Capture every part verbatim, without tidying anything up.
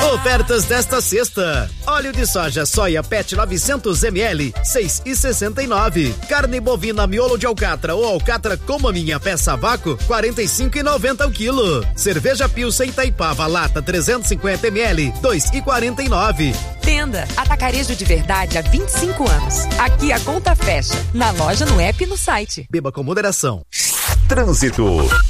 Ofertas desta sexta: óleo de soja soia pet novecentos mililitros, seis e sessenta e nove. Carne bovina miolo de alcatra ou alcatra como a minha peça a vácuo, quarenta e cinco e noventa o quilo. Cerveja Pilsen Itaipava lata trezentos e cinquenta mililitros, dois e quarenta e nove. Tenda Atacarejo de Verdade há vinte e cinco anos. Aqui a conta fecha. Na loja, no app e no site. Beba com moderação. Trânsito.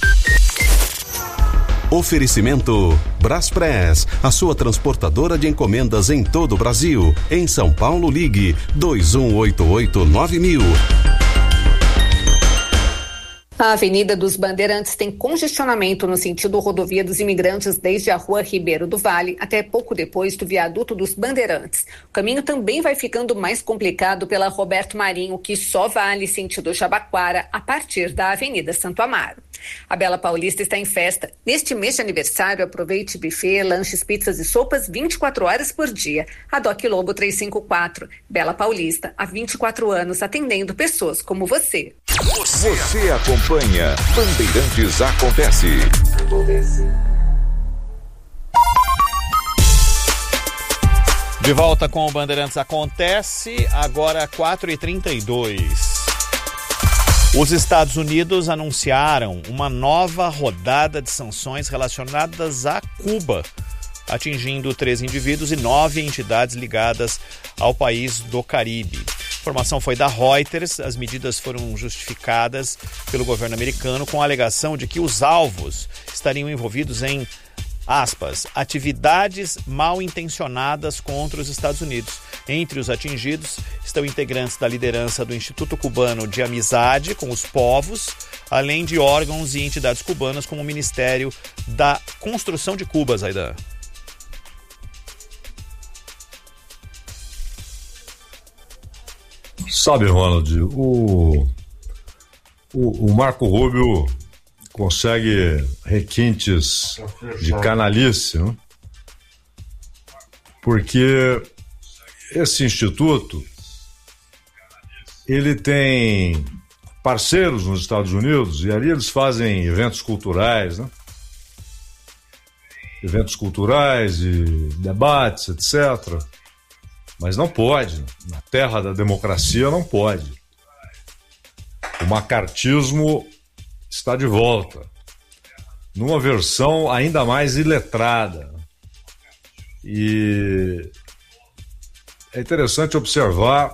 Oferecimento Braspress, a sua transportadora de encomendas em todo o Brasil. Em São Paulo, ligue dois um oito oito nove mil. A Avenida dos Bandeirantes tem congestionamento no sentido rodovia dos Imigrantes desde a Rua Ribeiro do Vale até pouco depois do viaduto dos Bandeirantes. O caminho também vai ficando mais complicado pela Roberto Marinho, que só vale sentido Jabaquara a partir da Avenida Santo Amaro. A Bela Paulista está em festa. Neste mês de aniversário, aproveite buffet, lanches, pizzas e sopas vinte e quatro horas por dia. A Doc Lobo trezentos e cinquenta e quatro. Bela Paulista, há vinte e quatro anos, atendendo pessoas como você. Você, você acompanha Bandeirantes Acontece. Acontece. De volta com o Bandeirantes Acontece, agora quatro e trinta e dois. Os Estados Unidos anunciaram uma nova rodada de sanções relacionadas a Cuba, atingindo três indivíduos e nove entidades ligadas ao país do Caribe. A informação foi da Reuters. As medidas foram justificadas pelo governo americano com a alegação de que os alvos estariam envolvidos em, aspas, atividades mal intencionadas contra os Estados Unidos. Entre os atingidos estão integrantes da liderança do Instituto Cubano de Amizade com os Povos, além de órgãos e entidades cubanas como o Ministério da Construção de Cuba, Zaidan. Sabe, Ronald, o, o, o Marco Rubio consegue requintes de canalice, né? Porque esse instituto, ele tem parceiros nos Estados Unidos e ali eles fazem eventos culturais, né? Eventos culturais e debates, etcétera. Mas não pode, na terra da democracia não pode. O macartismo está de volta, numa versão ainda mais iletrada. E é interessante observar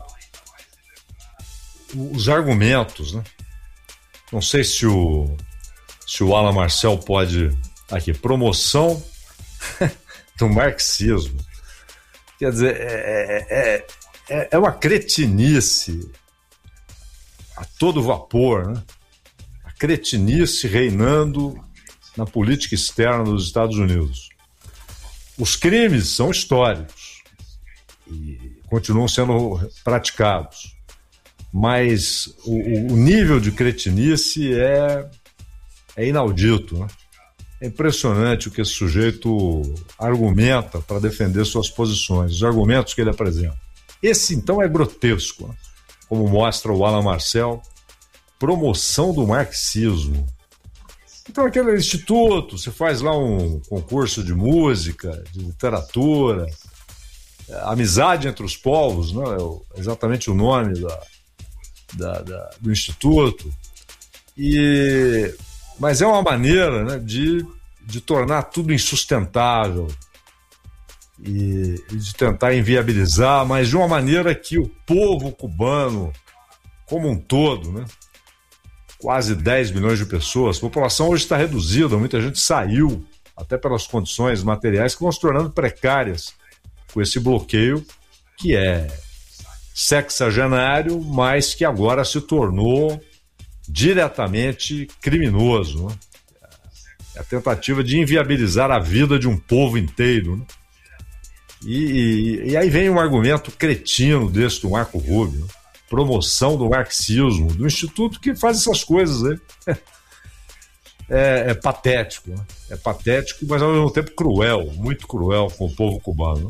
os argumentos, né? Não sei se o, se o Alan Marcel pode... Aqui, promoção do marxismo. Quer dizer, é, é, é uma cretinice a todo vapor, né? A cretinice reinando na política externa dos Estados Unidos. Os crimes são históricos e continuam sendo praticados, mas o, o nível de cretinice é, é inaudito, né? É impressionante o que esse sujeito argumenta para defender suas posições, os argumentos que ele apresenta. Esse, então, é grotesco, né? Como mostra o Alan Marcel, promoção do marxismo. Então, aquele instituto, você faz lá um concurso de música, de literatura, amizade entre os povos, né? É exatamente o nome da, da, da, do instituto. E... Mas é uma maneira, né, de, de tornar tudo insustentável e, e de tentar inviabilizar, mas de uma maneira que o povo cubano, como um todo, né, quase dez milhões de pessoas, a população hoje está reduzida, muita gente saiu, até pelas condições materiais que vão se tornando precárias com esse bloqueio que é sexagenário, mas que agora se tornou diretamente criminoso, né? É a tentativa de inviabilizar a vida de um povo inteiro, né? e, e, e aí vem um argumento cretino desse do Marco Rubio, né? Promoção do marxismo, do instituto que faz essas coisas aí. É, é patético, né? É patético, mas ao mesmo tempo cruel, muito cruel com o povo cubano, né?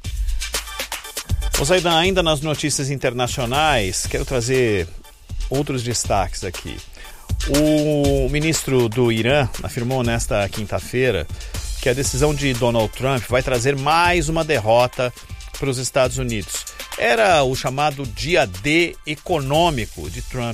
Ô Zaidan, ainda nas notícias internacionais, quero trazer outros destaques aqui. O ministro do Irã afirmou nesta quinta-feira que a decisão de Donald Trump vai trazer mais uma derrota para os Estados Unidos. Era o chamado dia D econômico de Trump.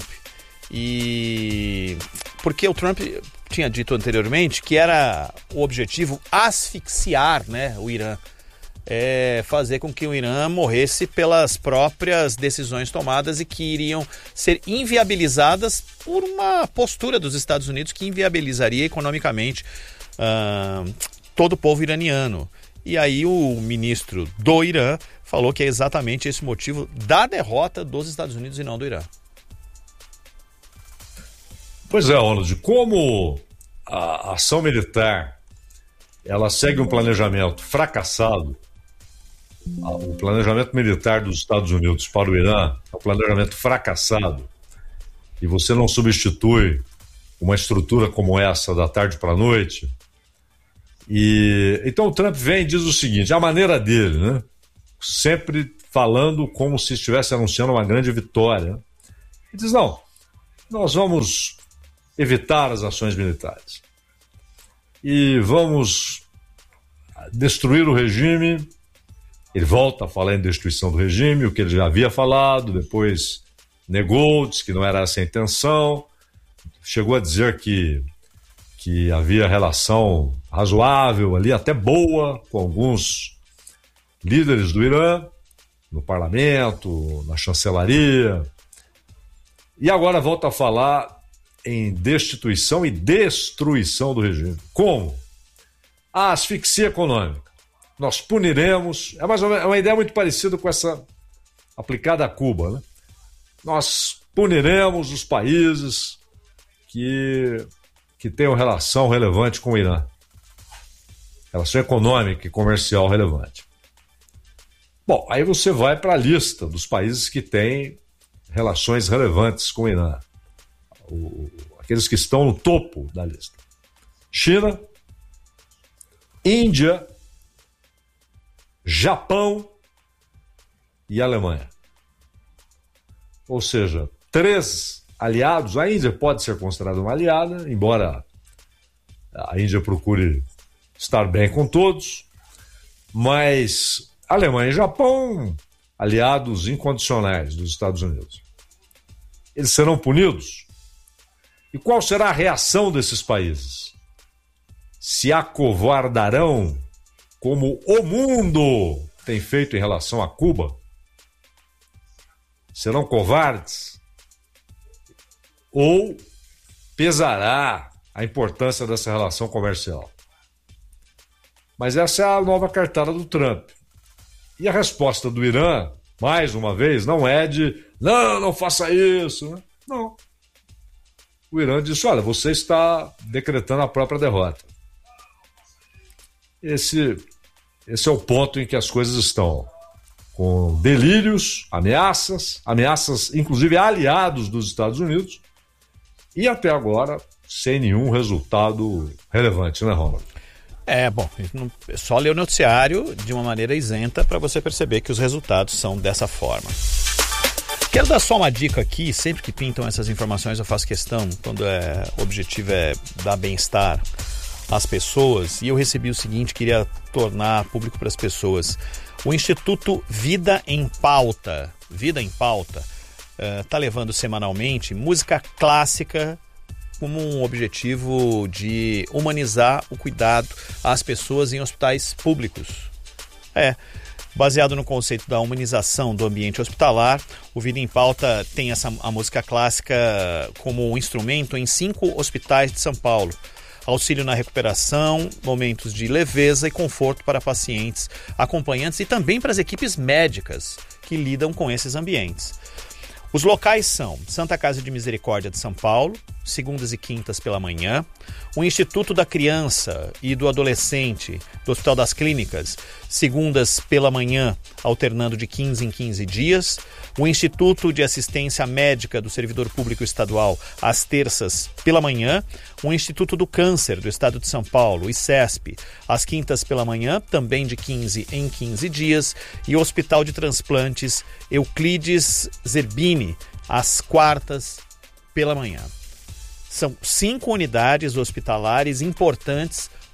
E porque o Trump tinha dito anteriormente que era o objetivo asfixiar, né, o Irã. É fazer com que o Irã morresse pelas próprias decisões tomadas e que iriam ser inviabilizadas por uma postura dos Estados Unidos que inviabilizaria economicamente uh, todo o povo iraniano. E aí o ministro do Irã falou que é exatamente esse o motivo da derrota dos Estados Unidos e não do Irã. Pois é, Ronald, como a ação militar ela segue um planejamento fracassado, o planejamento militar dos Estados Unidos para o Irã é um planejamento fracassado, e você não substitui uma estrutura como essa da tarde para a noite. E então o Trump vem e diz o seguinte, a maneira dele, né? Sempre falando como se estivesse anunciando uma grande vitória. Ele diz, não, nós vamos evitar as ações militares e vamos destruir o regime. Ele volta a falar em destruição do regime, o que ele já havia falado, depois negou, disse que não era essa a intenção, chegou a dizer que, que havia relação razoável ali, até boa, com alguns líderes do Irã, no parlamento, na chancelaria, e agora volta a falar em destituição e destruição do regime. Como? A asfixia econômica. Nós puniremos, é mais ou menos, é uma ideia muito parecida com essa aplicada a Cuba, né? Nós puniremos os países que, que tenham relação relevante com o Irã. Relação econômica e comercial relevante. Bom, aí você vai para a lista dos países que têm relações relevantes com o Irã. O, aqueles que estão no topo da lista. China, Índia, Japão e Alemanha. Ou seja, três aliados. A Índia pode ser considerada uma aliada, embora a Índia procure estar bem com todos, mas Alemanha e Japão, aliados incondicionais dos Estados Unidos. Eles serão punidos? E qual será a reação desses países? Se acovardarão como o mundo tem feito em relação a Cuba? Serão covardes? Ou pesará a importância dessa relação comercial? Mas essa é a nova cartada do Trump. E a resposta do Irã, mais uma vez, não é de não, não faça isso. Né? Não. O Irã disse, olha, você está decretando a própria derrota. Esse, esse é o ponto em que as coisas estão. Com delírios, ameaças, ameaças inclusive a aliados dos Estados Unidos, e até agora sem nenhum resultado relevante, né, Ronald? É, bom, é só ler o noticiário de uma maneira isenta para você perceber que os resultados são dessa forma. Quero dar só uma dica aqui, sempre que pintam essas informações eu faço questão, quando é, o objetivo é dar bem-estar às pessoas, e eu recebi o seguinte, queria tornar público para as pessoas. O Instituto Vida em Pauta, Vida em Pauta, está uh, levando semanalmente música clássica como um objetivo de humanizar o cuidado às pessoas em hospitais públicos. É, baseado no conceito da humanização do ambiente hospitalar, o Vida em Pauta tem essa, a música clássica como um instrumento em cinco hospitais de São Paulo. Auxílio na recuperação, momentos de leveza e conforto para pacientes, acompanhantes e também para as equipes médicas que lidam com esses ambientes. Os locais são Santa Casa de Misericórdia de São Paulo, segundas e quintas pela manhã, o Instituto da Criança e do Adolescente do Hospital das Clínicas, segundas pela manhã, alternando de quinze em quinze dias, o Instituto de Assistência Médica do Servidor Público Estadual, às terças pela manhã, o Instituto do Câncer do Estado de São Paulo, I C E S P, às quintas pela manhã, também de quinze em quinze dias, e o Hospital de Transplantes Euclides Zerbini, às quartas pela manhã. São cinco unidades hospitalares importantes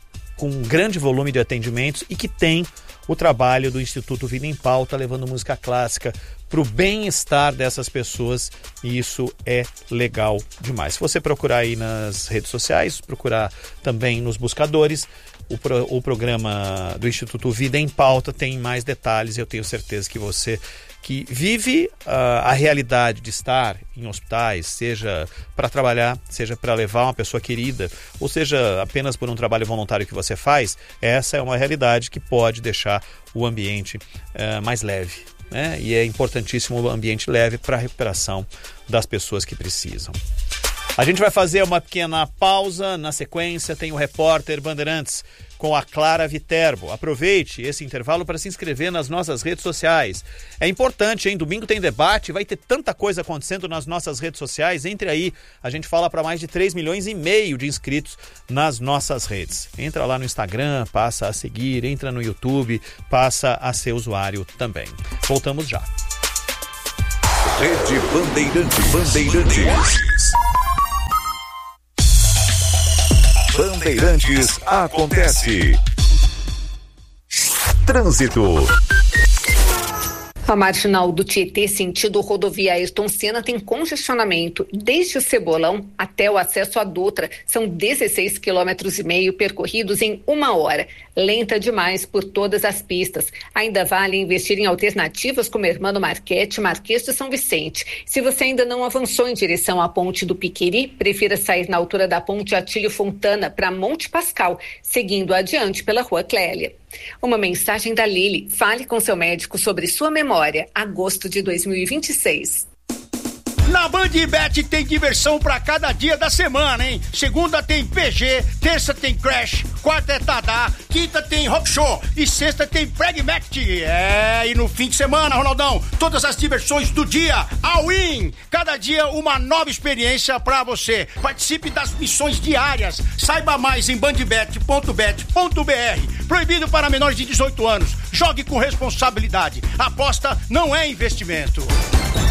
com um grande volume de atendimentos e que tem o trabalho do Instituto Vida em Pauta, levando música clássica para o bem-estar dessas pessoas, e isso é legal demais. Se você procurar aí nas redes sociais, procurar também nos buscadores, o, pro, o programa do Instituto Vida em Pauta tem mais detalhes, e eu tenho certeza que você que vive uh, a realidade de estar em hospitais, seja para trabalhar, seja para levar uma pessoa querida, ou seja apenas por um trabalho voluntário que você faz, essa é uma realidade que pode deixar o ambiente uh, mais leve, né? E é importantíssimo o ambiente leve para a recuperação das pessoas que precisam. A gente vai fazer uma pequena pausa, na sequência tem o repórter Bandeirantes com a Clara Viterbo. Aproveite esse intervalo para se inscrever nas nossas redes sociais. É importante, hein? Domingo tem debate, vai ter tanta coisa acontecendo nas nossas redes sociais. Entre aí, a gente fala para mais de três milhões e meio de inscritos nas nossas redes. Entra lá no Instagram, passa a seguir, entra no YouTube, passa a ser usuário também. Voltamos já. Rede Bandeirantes. Bandeirantes. Bandeirantes acontece. Trânsito. A marginal do Tietê, sentido rodovia Ayrton Senna, tem congestionamento desde o Cebolão até o acesso à Dutra. São dezesseis quilômetros e meio percorridos em uma hora. Lenta demais por todas as pistas. Ainda vale investir em alternativas como Hermano Marquete, Marquês de São Vicente. Se você ainda não avançou em direção à ponte do Piqueri, prefira sair na altura da ponte Atílio Fontana para Monte Pascal, seguindo adiante pela Rua Clélia. Uma mensagem da Lili. Fale com seu médico sobre sua memória. Agosto de dois mil e vinte e seis. Na Bandbet tem diversão pra cada dia da semana, hein? Segunda tem P G, terça tem Crash, quarta é Tadá, quinta tem Rock Show e sexta tem Pragmatic. É, e no fim de semana, Ronaldão, todas as diversões do dia, all in! Cada dia uma nova experiência pra você. Participe das missões diárias. Saiba mais em bandbet ponto bet ponto b r. Proibido para menores de dezoito anos. Jogue com responsabilidade. Aposta não é investimento.